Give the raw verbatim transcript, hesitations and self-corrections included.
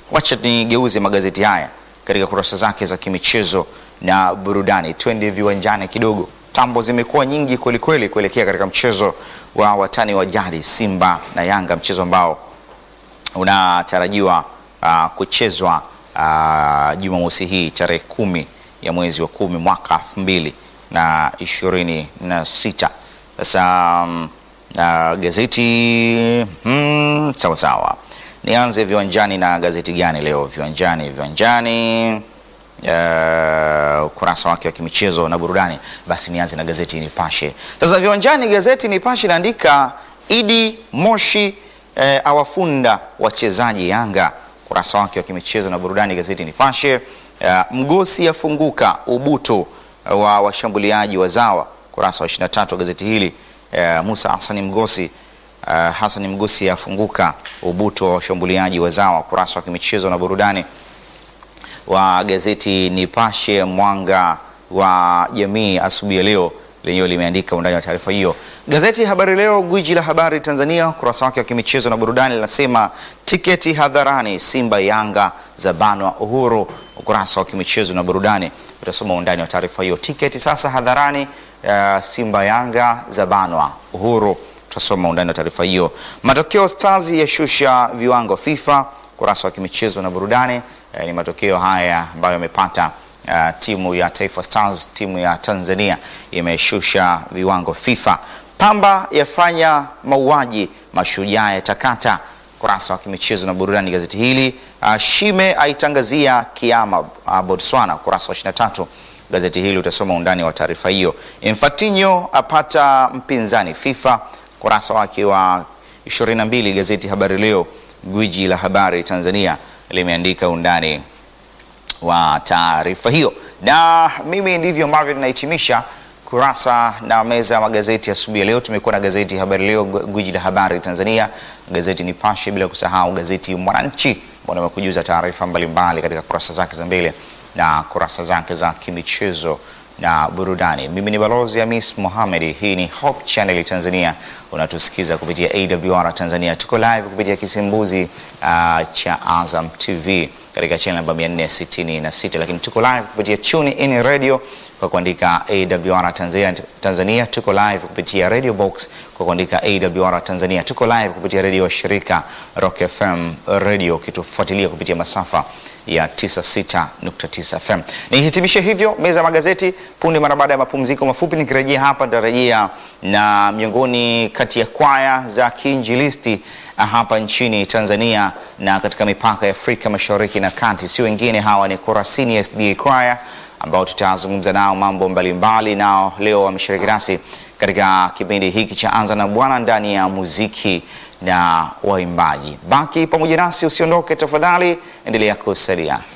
Wacha nigeuze magazeti haya katika kurasa zake za kimichezo na burudani. Twende viwanjani kidogo. Tambo zimekuwa nyingi kweli kweli kuelekea katika mchezo wa watani wa jadi Simba na Yanga, mchezo ambao unatarajiwa uh, kuchezwa uh, Jumamosi hii tarehe kumi ya mwezi wa kumi mwaka elfu mbili na ishirini na sita. Sasa um, uh, gazeti hmm, sawa sawa. Nianze viwanjani na gazeti gani leo? Viwanjani, viwanjani uh, ukurasa wake wa kimichezo na burudani. Basi nianze na gazeti Nipashe. Sasa viwanjani, gazeti Nipashe inaandika Idi Moshi eh, awafunda wachezaji Yanga. Ukurasa wake wa kimichezo na burudani gazeti Nipashe. Uh, Mgosi afunguka ubuto wa washambuliaji wazawa. Ukurasa wa ishirini na tatu wa gazeti hili. Uh, Musa Hassan Mgosi Uh, Hassan Mgosi afunguka ubuto wa washambuliaji wazawa. Kurasa wa kimichezo na burudani wa gazeti Nipashe mwanga wa jamii asubuhi ya leo lenyewe limeandika undani wa taarifa hiyo. Gazeti Habari Leo, gwiji la habari Tanzania, kurasa wake wa kimichezo na burudani linasema tiketi hadharani Simba Yanga za banwa Uhuru. Ukurasa wa kimichezo na burudani utasoma undani wa taarifa hiyo. Tiketi sasa hadharani, uh, Simba Yanga za banwa Uhuru. Tutasoma undani wa taarifa hiyo. Matokeo Stars yashusha viwango FIFA. Kurasa wa kimichezo na burudani eh, ni matokeo haya ambayo yamepata uh, timu ya Taifa Stars, timu ya Tanzania imeshusha viwango FIFA. Pamba yafanya mauaji mashujaa ya takata. Kurasa wa kimichezo na burudani gazeti hili. Uh, Shime aitangazia kiama uh, Botswana. Kurasa wa ishirini na tatu gazeti hili utasoma undani wa taarifa hiyo. Infantino apata mpinzani FIFA. Kurasa wake wa ishirini na mbili gazeti Habari Leo, gwiji la habari Tanzania limeandika undani wa taarifa hiyo. Na mimi ndivyo ambavyo ninahitimisha kurasa na meza ya magazeti asubuhi ya leo. Tumekuwa na gazeti Habari Leo, gwiji la habari Tanzania, gazeti Nipashe, bila kusahau gazeti Mwananchi ambao nimekujuza taarifa mbalimbali katika kurasa zake za mbele na kurasa zake za kimichezo na burudani. Mimi ni Balozi Hamis Mohamed. Hii ni Hope Channel Tanzania. Unatusikiza kupitia A W R Tanzania. Tuko live kupitia kisimbuzi uh, cha Azam T V katika channel namba mia nne sitini na sita, lakini tuko live kupitia Tune In Radio kwa kuandika A W R Tanzania. Tanzania tuko live kupitia Radio Box kwa kuandika A W R Tanzania. Tuko live kupitia radio shirika Rock F M Radio, kitufuatilia kupitia masafa ya tisini na sita nukta tisa F M. Nihitimishe hivyo meza magazeti. Punde mara baada ya mapumziko mafupi nikirejea hapa nitarejea na miongoni kati ya kwaya za kiinjilisti hapa nchini Tanzania na katika mipaka ya Afrika Mashariki na Kati. Si wengine, hawa ni Kurasini S D A Choir ambao tutazungumza nao mambo mbalimbali. Nao leo wameshiriki nasi katika kipindi hiki cha Anza na Bwana ndani ya muziki na waimbaji. Baki pamoja nasi, usiondoke tafadhali, endelea kusalia.